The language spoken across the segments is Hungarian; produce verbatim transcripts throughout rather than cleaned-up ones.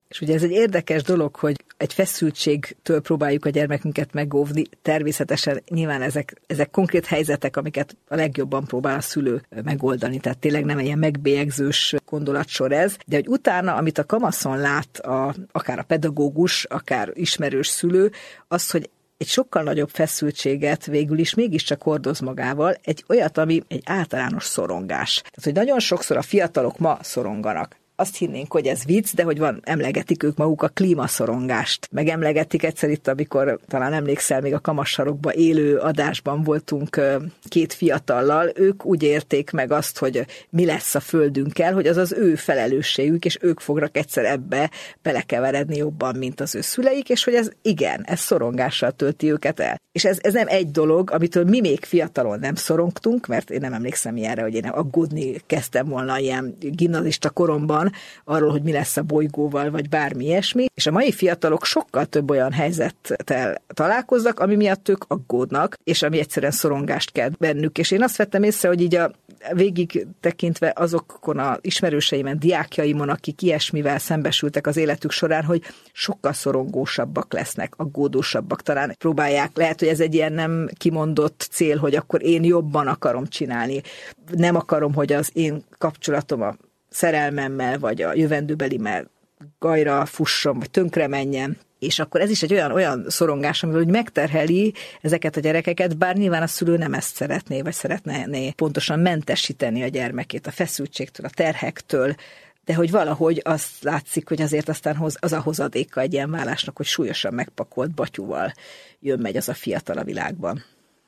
És ugye ez egy érdekes dolog, hogy egy feszültségtől próbáljuk a gyermekünket megóvni. Természetesen nyilván ezek, ezek konkrét helyzetek, amiket a legjobban próbál a szülő megoldani. Tehát tényleg nem ilyen megbélyegzős gondolatsor ez. De hogy utána, amit a kamaszon lát a, akár a pedagógus, akár ismerős szülő, az, hogy egy sokkal nagyobb feszültséget végül is mégiscsak hordoz magával, egy olyat, ami egy általános szorongás. Tehát, hogy nagyon sokszor a fiatalok ma szoronganak. Azt hinnénk, hogy ez vicc, de hogy van, emlegetik ők maguk a klímaszorongást. Megemlegetik egyszer itt, amikor talán emlékszel, még a Kamassarokban élő adásban voltunk két fiatallal, ők úgy érték meg azt, hogy mi lesz a földünkkel, hogy az az ő felelősségük, és ők fognak egyszer ebbe belekeveredni jobban, mint az ő szüleik, és hogy ez igen, ez szorongással tölti őket el. És ez, ez nem egy dolog, amitől mi még fiatalon nem szorongtunk, mert én nem emlékszem ilyenre, hogy én aggódni kezdtem volna ilyen gimnazista koromban, arról, hogy mi lesz a bolygóval, vagy bármi ilyesmi, és a mai fiatalok sokkal több olyan helyzettel találkoznak, ami miatt ők aggódnak, és ami egyszerűen szorongást kelt bennük. És én azt vettem észre, hogy így a végig tekintve azokon a ismerőseimen, diákjaimon, akik ilyesmivel szembesültek az életük során, hogy sokkal szorongósabbak lesznek, aggódósabbak talán. Próbálják, lehet, hogy ez egy ilyen nem kimondott cél, hogy akkor én jobban akarom csinálni. Nem akarom, hogy az én kapcsolatom a szerelmemmel, vagy a jövendőbelimmel gajra fusson, vagy tönkre menjen. És akkor ez is egy olyan, olyan szorongás, amivel úgy megterheli ezeket a gyerekeket, bár nyilván a szülő nem ezt szeretné, vagy szeretné pontosan mentesíteni a gyermekét a feszültségtől, a terhektől, de hogy valahogy azt látszik, hogy azért aztán hoz, az a hozadéka egy ilyen vállásnak, hogy súlyosan megpakolt batyúval jön-megy az a fiatal a világban.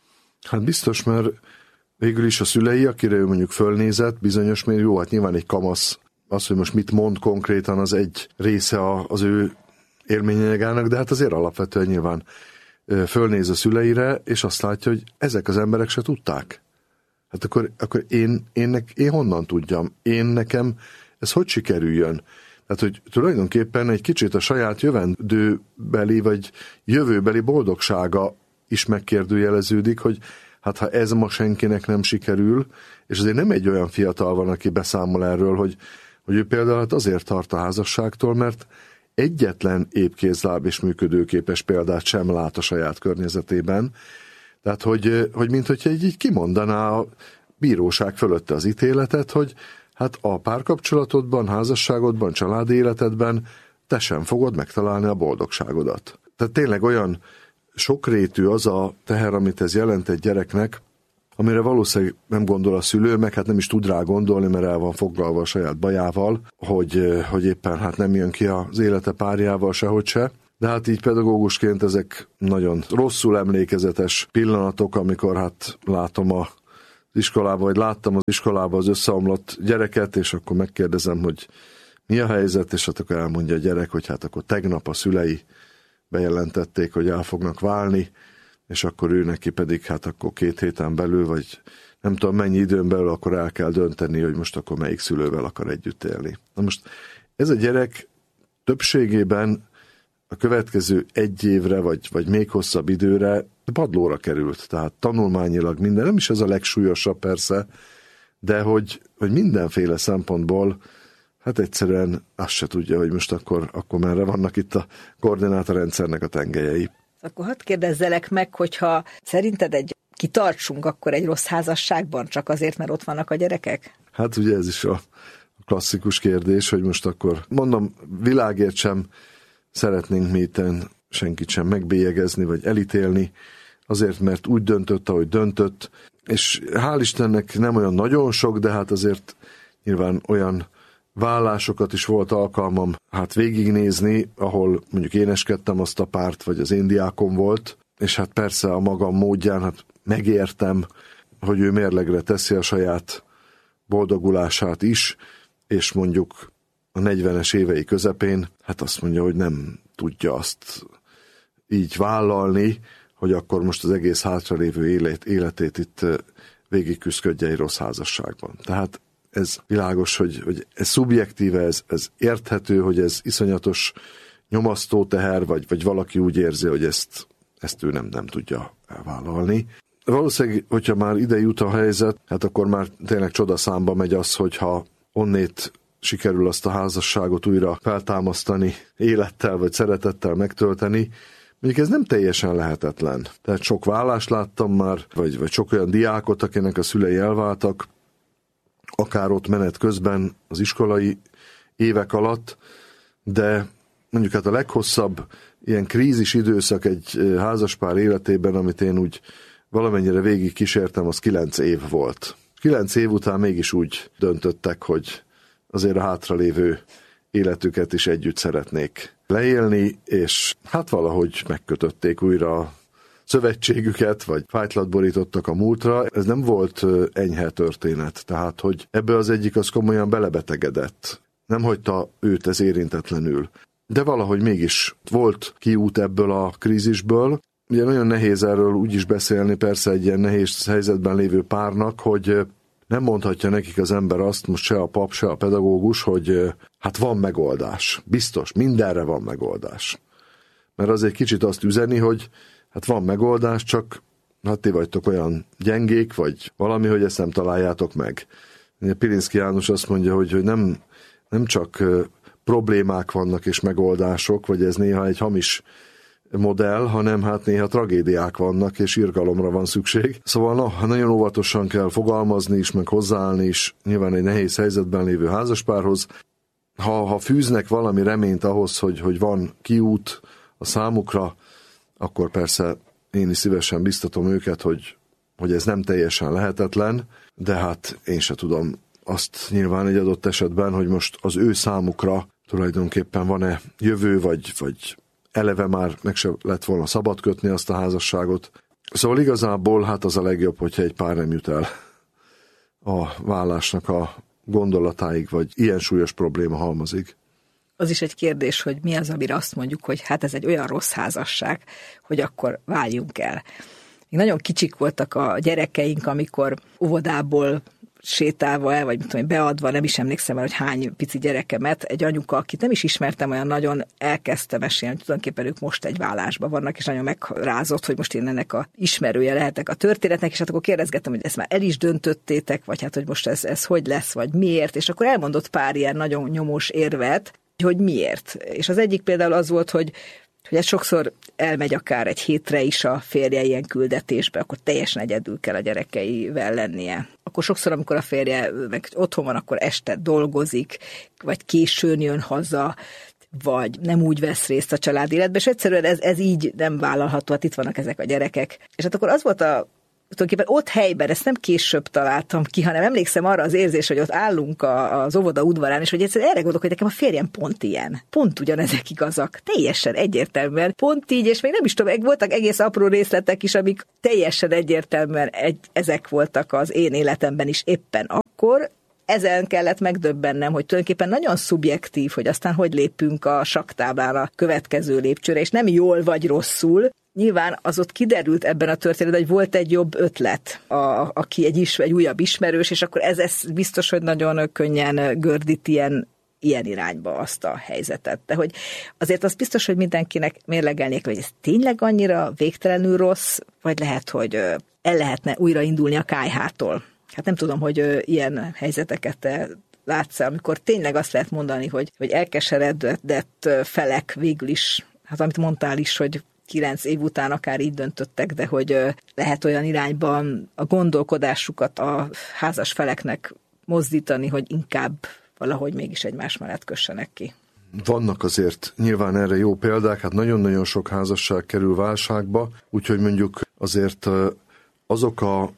Hát biztos, mert végül is a szülei, akire ő mondjuk fölnézett, bizonyos mér, jó, hát nyilván egy kamasz, az, hogy most mit mond konkrétan, az egy része az ő élményanyagának, de hát azért alapvetően nyilván fölnéz a szüleire, és azt látja, hogy ezek az emberek se tudták. Hát akkor, akkor én, én, én honnan tudjam? Én nekem ez hogy sikerüljön? Tehát, hogy tulajdonképpen egy kicsit a saját jövendőbeli, vagy jövőbeli boldogsága is megkérdőjeleződik, hogy hát ha ez ma senkinek nem sikerül, és azért nem egy olyan fiatal van, aki beszámol erről, hogy, hogy ő például hát azért tart a házasságtól, mert egyetlen épkézláb és működőképes példát sem lát a saját környezetében. Tehát, hogy, hogy mint hogyha így, így kimondaná a bíróság fölötte az ítéletet, hogy hát a párkapcsolatodban, házasságodban, családi életedben te sem fogod megtalálni a boldogságodat. Tehát tényleg olyan sokrétű az a teher, amit ez jelent egy gyereknek, amire valószínűleg nem gondol a szülő, meg hát nem is tud rá gondolni, mert el van foglalva a saját bajával, hogy, hogy éppen hát nem jön ki az élete párjával sehogy se. De hát így pedagógusként ezek nagyon rosszul emlékezetes pillanatok, amikor hát látom az iskolában, vagy láttam az iskolában az összeomlott gyereket, és akkor megkérdezem, hogy mi a helyzet, és hát akkor elmondja a gyerek, hogy hát akkor tegnap a szülei bejelentették, hogy el fognak válni, és akkor ő neki pedig hát akkor két héten belül, vagy nem tudom mennyi időn belül, akkor el kell dönteni, hogy most akkor melyik szülővel akar együtt élni. Na most ez a gyerek többségében a következő egy évre, vagy, vagy még hosszabb időre padlóra került. Tehát tanulmányilag minden, nem is ez a legsúlyosabb persze, de hogy, hogy mindenféle szempontból hát egyszerűen azt se tudja, hogy most akkor, akkor merre vannak itt a koordinátorrendszernek a tengelyei. Akkor hadd kérdezzelek meg, hogyha szerinted egy kitartsunk akkor egy rossz házasságban, csak azért, mert ott vannak a gyerekek? Hát ugye ez is a klasszikus kérdés, hogy most akkor mondom, világért sem szeretnénk mi itten senkit sem megbélyegezni, vagy elítélni, azért, mert úgy döntött, ahogy döntött, és hál' Istennek nem olyan nagyon sok, de hát azért nyilván olyan vállásokat is volt alkalmam hát végignézni, ahol mondjuk éneskedtem azt a párt, vagy az én diákom volt, és hát persze a magam módján hát megértem, hogy ő mérlegre teszi a saját boldogulását is, és mondjuk a negyvenes évei közepén, hát azt mondja, hogy nem tudja azt így vállalni, hogy akkor most az egész hátralévő élet, életét itt végigküszködje egy rossz házasságban. Tehát ez világos, hogy, hogy ez szubjektíve, ez, ez érthető, hogy ez iszonyatos nyomasztó teher, vagy, vagy valaki úgy érzi, hogy ezt, ezt ő nem, nem tudja elvállalni. Valószínűleg, hogyha már ide jut a helyzet, hát akkor már tényleg csodaszámba megy az, hogyha onnét sikerül azt a házasságot újra feltámasztani, élettel vagy szeretettel megtölteni. Mondjuk ez nem teljesen lehetetlen. Tehát sok vállást láttam már, vagy, vagy sok olyan diákot, akinek a szülei elváltak, akár ott menet közben az iskolai évek alatt, de mondjuk hát a leghosszabb ilyen krízis időszak egy házaspár életében, amit én úgy valamennyire végig kísértem, az kilenc év volt. Kilenc év után mégis úgy döntöttek, hogy azért a hátralévő életüket is együtt szeretnék leélni, és hát valahogy megkötötték újra a szövetségüket, vagy fájtlat borítottak a múltra. Ez nem volt enyhe történet, tehát hogy ebből az egyik az komolyan belebetegedett. Nem hagyta őt ez érintetlenül. De valahogy mégis volt kiút ebből a krízisből. Ugye nagyon nehéz erről úgy is beszélni, persze egy ilyen nehéz helyzetben lévő párnak, hogy nem mondhatja nekik az ember azt, most se a pap, se a pedagógus, hogy hát van megoldás. Biztos, mindenre van megoldás. Mert az egy kicsit azt üzeni, hogy hát van megoldás, csak hát ti vagytok olyan gyengék, vagy valami, hogy ezt nem találjátok meg. Pilinszky János azt mondja, hogy, hogy nem, nem csak problémák vannak és megoldások, vagy ez néha egy hamis modell, hanem hát néha tragédiák vannak, és irgalomra van szükség. Szóval na, nagyon óvatosan kell fogalmazni is, meg hozzáállni is, nyilván egy nehéz helyzetben lévő házaspárhoz. Ha, ha fűznek valami reményt ahhoz, hogy, hogy van kiút a számukra, akkor persze én is szívesen biztatom őket, hogy, hogy ez nem teljesen lehetetlen, de hát én se tudom azt nyilván egy adott esetben, hogy most az ő számukra tulajdonképpen van-e jövő, vagy, vagy eleve már meg se lett volna szabad kötni azt a házasságot. Szóval igazából hát az a legjobb, hogyha egy pár nem jut el a vállásnak a gondolatáig, vagy ilyen súlyos probléma halmazig. Az is egy kérdés, hogy mi az, amire azt mondjuk, hogy hát ez egy olyan rossz házasság, hogy akkor váljunk el. Még nagyon kicsik voltak a gyerekeink, amikor óvodából sétálva el, vagy mit tudom, beadva, nem is emlékszem el, hogy hány pici gyerekemet, egy anyuka, akit nem is ismertem, olyan nagyon elkezdte mesélni, hogy tulajdonképpen ők most egy vállásban vannak, és nagyon megrázott, hogy most én ennek a ismerője lehetek a történetnek, és hát akkor kérdezgettem, hogy ezt már el is döntöttétek, vagy hát, hogy most ez, ez hogy lesz, vagy miért, és akkor elmondott pár ilyen nagyon nyomós érvet, hogy miért. És az egyik például az volt, hogy hogy ez sokszor elmegy akár egy hétre is a férje ilyen küldetésbe, akkor teljesen egyedül kell a gyerekeivel lennie. Akkor sokszor, amikor a férje meg otthon van, akkor este dolgozik, vagy későn jön haza, vagy nem úgy vesz részt a család életbe, és egyszerűen ez, ez így nem vállalható, hát itt vannak ezek a gyerekek. És hát akkor az volt a tulajdonképpen ott helyben, ezt nem később találtam ki, hanem emlékszem arra az érzés, hogy ott állunk a, az óvoda udvarán, és hogy egyszerűen erre gondolok, hogy nekem a férjem pont ilyen. Pont ugyanezek igazak. Teljesen egyértelműen. Pont így, és még nem is tudom, voltak egész apró részletek is, amik teljesen egyértelműen egy, ezek voltak az én életemben is éppen akkor. Ezen kellett megdöbbennem, hogy tulajdonképpen nagyon szubjektív, hogy aztán hogy lépünk a sakktáblán a következő lépcsőre, és nem jól vagy rosszul. Nyilván az ott kiderült ebben a történetben, hogy volt egy jobb ötlet, a, aki egy, is, egy újabb ismerős, és akkor ez, ez biztos, hogy nagyon könnyen gördít ilyen, ilyen irányba azt a helyzetet. De hogy azért az biztos, hogy mindenkinek mérlegelnék, hogy ez tényleg annyira végtelenül rossz, vagy lehet, hogy el lehetne újraindulni a kályhától. Hát nem tudom, hogy ilyen helyzeteket te látsz, amikor tényleg azt lehet mondani, hogy, hogy elkeseredett felek végül is, hát amit mondtál is, hogy kilenc év után akár így döntöttek, de hogy lehet olyan irányban a gondolkodásukat a házas feleknek mozdítani, hogy inkább valahogy mégis egymás mellett kössenek ki. Vannak azért nyilván erre jó példák, hát nagyon-nagyon sok házasság kerül válságba, úgyhogy mondjuk azért azok a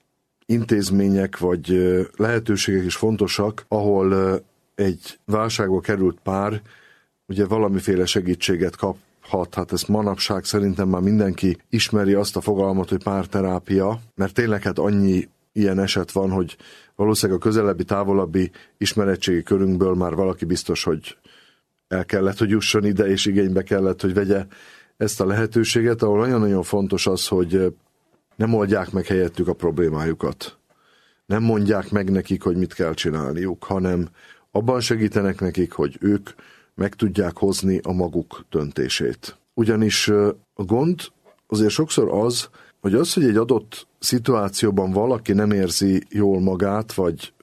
intézmények vagy lehetőségek is fontosak, ahol egy válságba került pár ugye valamiféle segítséget kap. Hat, hát ezt manapság szerintem már mindenki ismeri azt a fogalmat, hogy párterápia, mert tényleg hát annyi ilyen eset van, hogy valószínűleg a közelebbi, távolabbi ismeretségi körünkből már valaki biztos, hogy el kellett, hogy jusson ide, és igénybe kellett, hogy vegye ezt a lehetőséget, ahol nagyon-nagyon fontos az, hogy nem oldják meg helyettük a problémájukat. Nem mondják meg nekik, hogy mit kell csinálniuk, hanem abban segítenek nekik, hogy ők meg tudják hozni a maguk döntését. Ugyanis a gond azért sokszor az, hogy az, hogy egy adott szituációban valaki nem érzi jól magát, vagy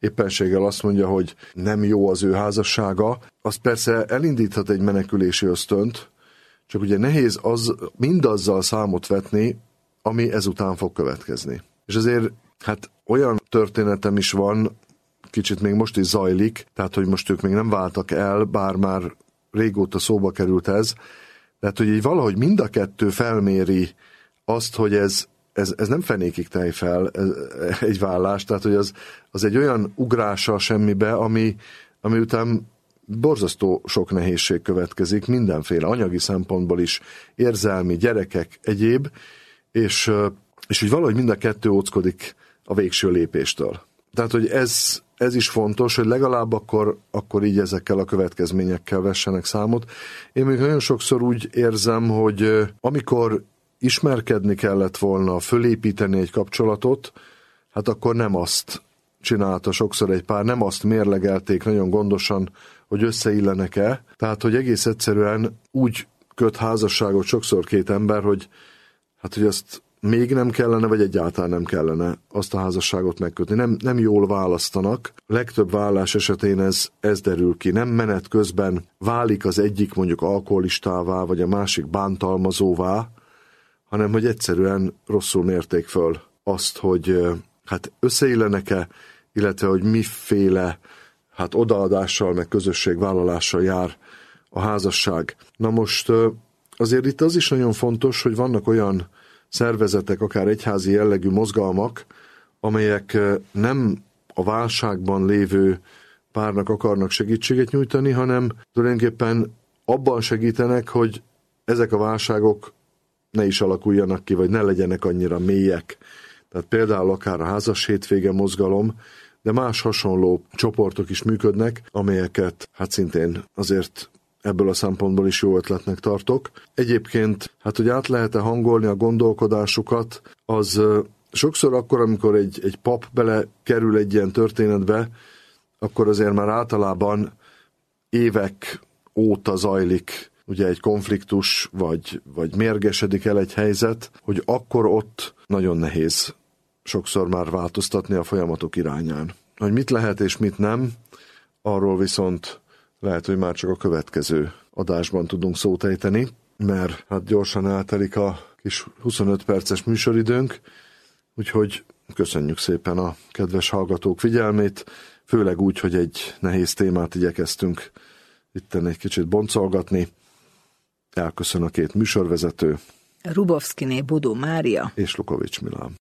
éppenséggel azt mondja, hogy nem jó az ő házassága, az persze elindíthat egy menekülési ösztönt, csak ugye nehéz az, mindazzal számot vetni, ami ezután fog következni. És azért hát olyan történetem is van, kicsit még most is zajlik, tehát hogy most ők még nem váltak el, bár már régóta szóba került ez, tehát hogy így valahogy mind a kettő felméri azt, hogy ez, ez, ez nem fenékig tej fel ez, egy vállás, tehát hogy az, az egy olyan ugrása a semmibe, ami, ami után borzasztó sok nehézség következik, mindenféle anyagi szempontból is, érzelmi, gyerekek, egyéb, és, és hogy valahogy mind a kettő óckodik a végső lépéstől. Tehát, hogy ez, ez is fontos, hogy legalább akkor, akkor így ezekkel a következményekkel vessenek számot. Én még nagyon sokszor úgy érzem, hogy amikor ismerkedni kellett volna, fölépíteni egy kapcsolatot, hát akkor nem azt csinálta sokszor egy pár, nem azt mérlegelték nagyon gondosan, hogy összeillenek-e. Tehát, hogy egész egyszerűen úgy köt házasságot sokszor két ember, hogy hát, hogy azt még nem kellene, vagy egyáltalán nem kellene azt a házasságot megkötni. Nem, nem jól választanak. A legtöbb vállás esetén ez, ez derül ki. Nem menet közben válik az egyik mondjuk alkoholistává, vagy a másik bántalmazóvá, hanem hogy egyszerűen rosszul mérték föl azt, hogy hát összeillenek-e, illetve hogy miféle hát odaadással, meg közösségvállalással jár a házasság. Na most azért itt az is nagyon fontos, hogy vannak olyan szervezetek, akár egyházi jellegű mozgalmak, amelyek nem a válságban lévő párnak akarnak segítséget nyújtani, hanem tulajdonképpen abban segítenek, hogy ezek a válságok ne is alakuljanak ki, vagy ne legyenek annyira mélyek. Tehát például akár a házas hétvége mozgalom, de más hasonló csoportok is működnek, amelyeket hát szintén azért ebből a szempontból is jó ötletnek tartok. Egyébként, hát hogy át lehet-e hangolni a gondolkodásukat, az sokszor akkor, amikor egy, egy pap bele kerül egy ilyen történetbe, akkor azért már általában évek óta zajlik ugye egy konfliktus, vagy, vagy mérgesedik el egy helyzet, hogy akkor ott nagyon nehéz sokszor már változtatni a folyamatok irányán. Hogy mit lehet és mit nem, arról viszont lehet, hogy már csak a következő adásban tudunk szót ejteni, mert hát gyorsan eltelik a kis huszonöt perces műsoridőnk, úgyhogy köszönjük szépen a kedves hallgatók figyelmét, főleg úgy, hogy egy nehéz témát igyekeztünk itten egy kicsit boncolgatni. Elköszön a két műsorvezető. Rubovszkiné Bodó Mária és Lukovics Milán.